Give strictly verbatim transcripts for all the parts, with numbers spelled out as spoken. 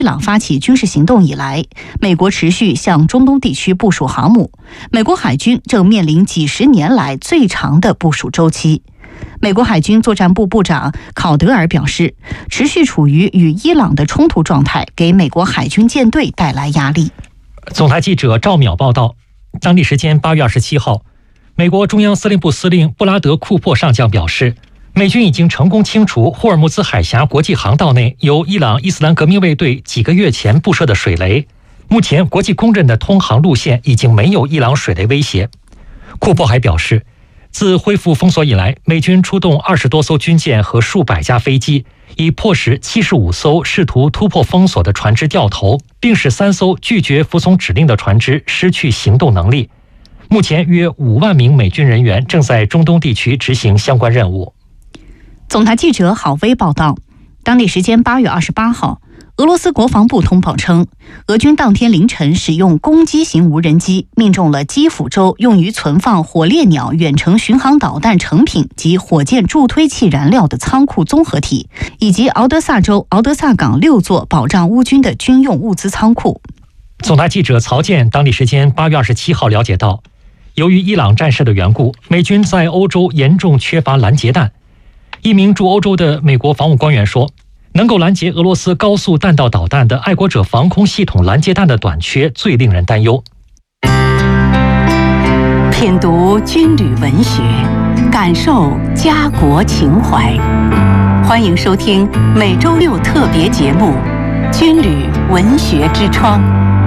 伊朗发起军事行动以来，美国持续向中东地区部署航母，美国海军正面临几十年来最长的部署周期。美国海军作战部部长考德尔表示，持续处于与伊朗的冲突状态，给美国海军舰队带来压力。 总台记者赵淼报道，当地时间八月二十七号，美国中央司令部司令布拉德·库珀上将表示，美军已经成功清除霍尔木兹海峡国际航道内由伊朗伊斯兰革命卫队几个月前布设的水雷，目前国际公认的通航路线已经没有伊朗水雷威胁。库珀还表示，自恢复封锁以来，美军出动二十多艘军舰和数百架飞机，已迫使七十五艘试图突破封锁的船只掉头，并使三艘拒绝服从指令的船只失去行动能力。目前约五万名美军人员正在中东地区执行相关任务。 总台记者郝威报道，当地时间八月二十八号，俄罗斯国防部通报称，俄军当天凌晨使用攻击型无人机命中了基辅州用于存放火烈鸟远程巡航导弹成品及火箭助推器燃料的仓库综合体，以及敖德萨州敖德萨港六座保障乌军的军用物资仓库。 总台记者曹健当地时间八月二十七号了解到，由于伊朗战事的缘故，美军在欧洲严重缺乏拦截弹。一名驻欧洲的美国防务官员说，能够拦截俄罗斯高速弹道导弹的爱国者防空系统拦截弹的短缺最令人担忧。 品读军旅文学，感受家国情怀。欢迎收听每周六特别节目《军旅文学之窗》。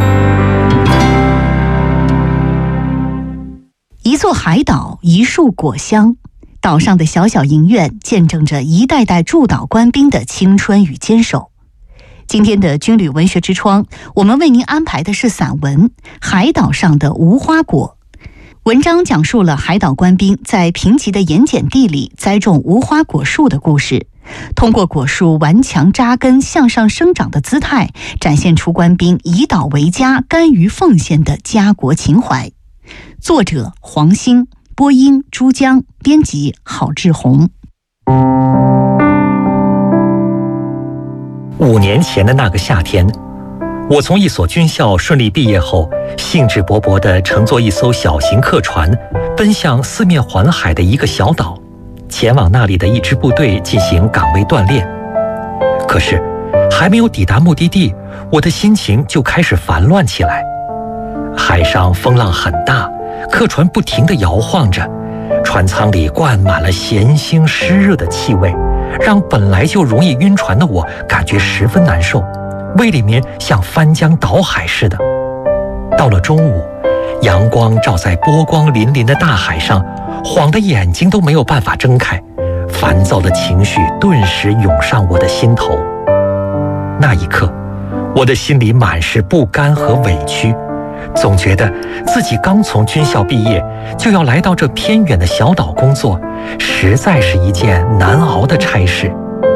一座海岛，一树果香。岛上的小小营院见证着一代代驻岛官兵的青春与坚守。今天的军旅文学之窗，我们为您安排的是散文《海岛上的无花果》。文章讲述了海岛官兵在贫瘠的盐碱地里栽种无花果树的故事，通过果树顽强扎根向上生长的姿态，展现出官兵以岛为家、甘于奉献的家国情怀。作者黄兴，播音珠江，编辑郝志宏。 五年前的那个夏天，我从一所军校顺利毕业后，兴致勃勃地乘坐一艘小型客船，奔向四面环海的一个小岛，前往那里的一支部队进行岗位锻炼。可是，还没有抵达目的地，我的心情就开始烦乱起来。海上风浪很大，客船不停地摇晃着，船舱里灌满了咸腥湿热的气味，让本来就容易晕船的我感觉十分难受，胃里面像翻江倒海似的。到了中午，阳光照在波光粼粼的大海上，晃得眼睛都没有办法睁开，烦躁的情绪顿时涌上我的心头。那一刻，我的心里满是不甘和委屈，总觉得自己刚从军校毕业，就要来到这偏远的小岛工作，实在是一件难熬的差事。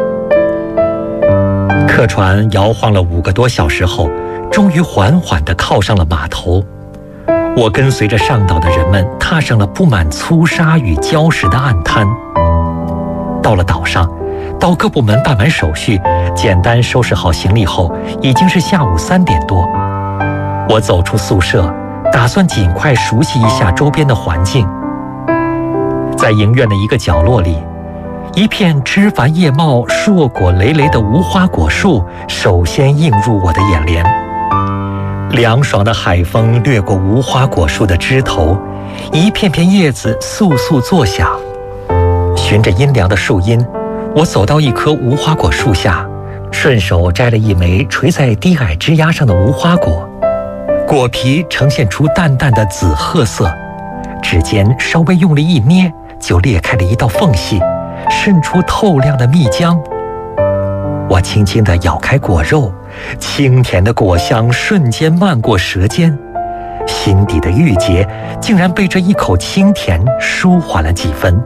客船摇晃了五个多小时后，终于缓缓地靠上了码头。我跟随着上岛的人们踏上了布满粗沙与礁石的岸滩。到了岛上，到各部门办完手续，简单收拾好行李后，已经是下午三点多。我走出宿舍，打算尽快熟悉一下周边的环境。在营院的一个角落里，一片枝繁叶茂、硕果累累的无花果树首先映入我的眼帘。凉爽的海风掠过无花果树的枝头，一片片叶子簌簌作响。循着阴凉的树荫，我走到一棵无花果树下，顺手摘了一枚垂在低矮枝丫上的无花果。果皮呈现出淡淡的紫褐色，指尖稍微用力一捏，就裂开了一道缝隙，渗出透亮的蜜浆。我轻轻地咬开果肉，清甜的果香瞬间漫过舌尖，心底的郁结竟然被这一口清甜舒缓了几分。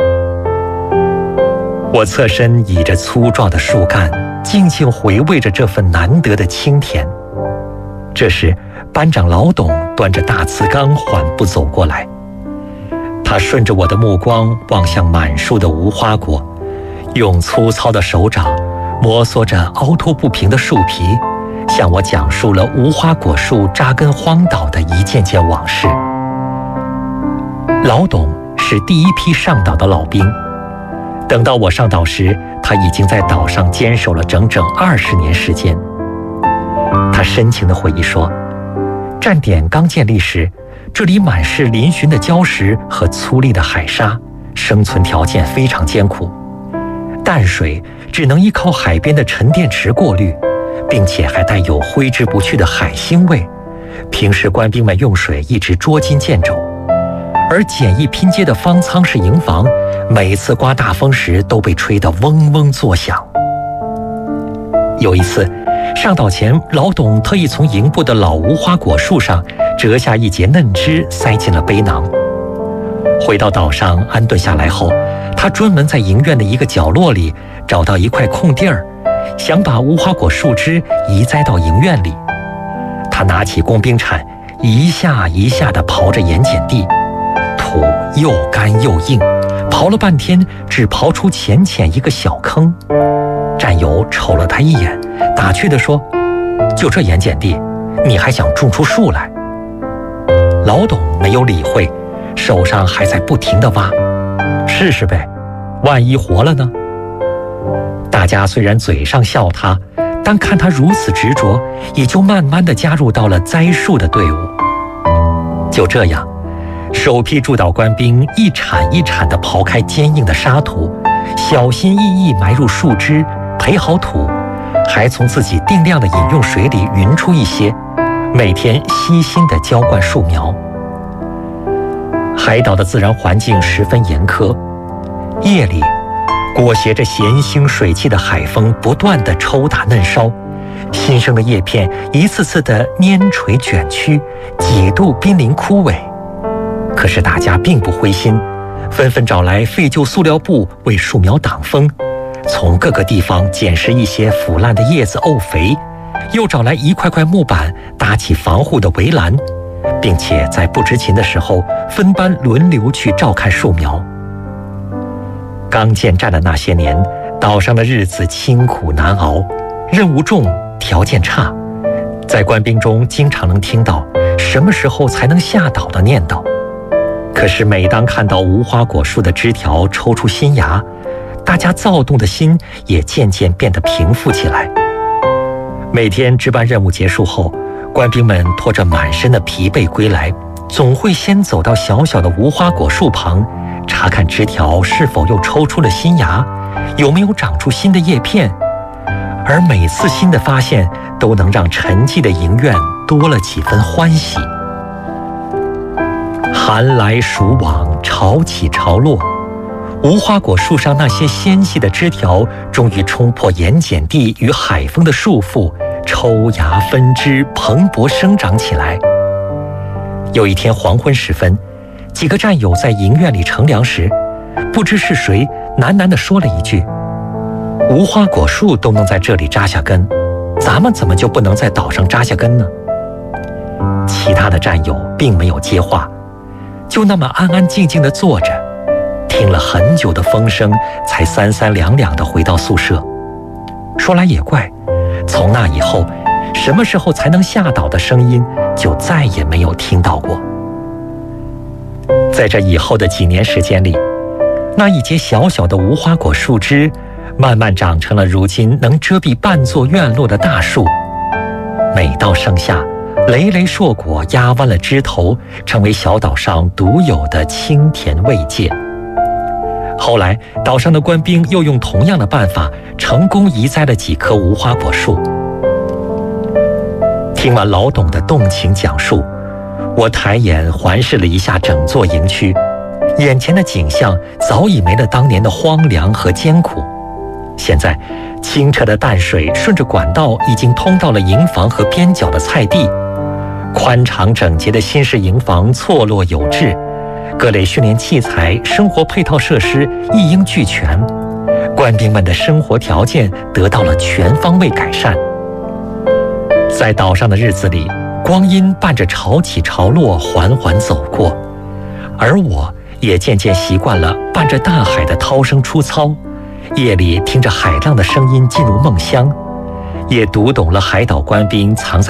我侧身倚着粗壮的树干，静静回味着这份难得的清甜。这时，班长老董端着大瓷缸缓步走过来，他顺着我的目光望向满树的无花果，用粗糙的手掌摩挲着凹凸不平的树皮， 向我讲述了无花果树扎根荒岛的一件件往事。老董是第一批上岛的老兵，等到我上岛时，他已经在岛上坚守了整整二十年时间。他深情地回忆说，站点刚建立时，这里满是嶙峋的礁石和粗粝的海沙，生存条件非常艰苦。淡水只能依靠海边的沉淀池过滤，并且还带有挥之不去的海腥味。平时官兵们用水一直捉襟见肘，而简易拼接的方舱式营房，每次刮大风时都被吹得嗡嗡作响。有一次上岛前，老董特意从营部的老无花果树上折下一截嫩枝，塞进了背囊。回到岛上安顿下来后，他专门在营院的一个角落里找到一块空地儿，想把无花果树枝移栽到营院里。他拿起工兵铲，一下一下地刨着盐碱地，土又干又硬，刨了半天只刨出浅浅一个小坑。战友瞅了他一眼，打趣地说，就这盐碱地，你还想种出树来？老董没有理会，手上还在不停地挖。试试呗，万一活了呢？大家虽然嘴上笑他，但看他如此执着，也就慢慢地加入到了栽树的队伍。就这样，首批驻岛官兵一铲一铲地刨开坚硬的沙土，小心翼翼埋入树枝，培好土，还从自己定量的饮用水里匀出一些，每天悉心地浇灌树苗。海岛的自然环境十分严苛，夜里裹挟着咸腥水汽的海风不断地抽打嫩梢，新生的叶片一次次地碾垂卷曲，几度濒临枯萎。可是大家并不灰心，纷纷找来废旧塑料布为树苗挡风，从各个地方捡拾一些腐烂的叶子沤肥，又找来一块块木板搭起防护的围栏，并且在不知情的时候分班轮流去照看树苗。刚建站的那些年，岛上的日子清苦难熬，任务重，条件差，在官兵中经常能听到什么时候才能下岛的念叨。可是每当看到无花果树的枝条抽出新芽，大家躁动的心也渐渐变得平复起来。每天值班任务结束后，官兵们拖着满身的疲惫归来，总会先走到小小的无花果树旁，查看枝条是否又抽出了新芽，有没有长出新的叶片。而每次新的发现都能让沉寂的营院多了几分欢喜。寒来暑往，潮起潮落，无花果树上那些纤细的枝条终于冲破盐碱地与海风的束缚，抽芽分枝，蓬勃生长起来。有一天黄昏时分，几个战友在营院里乘凉时，不知是谁喃喃地说了一句，无花果树都能在这里扎下根，咱们怎么就不能在岛上扎下根呢？其他的战友并没有接话，就那么安安静静地坐着，听了很久的风声，才三三两两地回到宿舍。说来也怪，从那以后，什么时候才能下岛的声音就再也没有听到过。在这以后的几年时间里，那一截小小的无花果树枝慢慢长成了如今能遮蔽半座院落的大树。每到盛夏，累累硕果压弯了枝头，成为小岛上独有的清甜慰藉。后来岛上的官兵又用同样的办法成功移栽了几棵无花果树。听完老董的动情讲述，我抬眼环视了一下整座营区，眼前的景象早已没了当年的荒凉和艰苦。现在清澈的淡水顺着管道已经通到了营房和边角的菜地，宽敞整洁的新式营房错落有致，各类训练器材、生活配套设施一应俱全，官兵们的生活条件得到了全方位改善。在岛上的日子里，光阴伴着潮起潮落缓缓走过，而我也渐渐习惯了伴着大海的涛声出操，夜里听着海浪的声音进入梦乡， 也读懂了海岛官兵藏在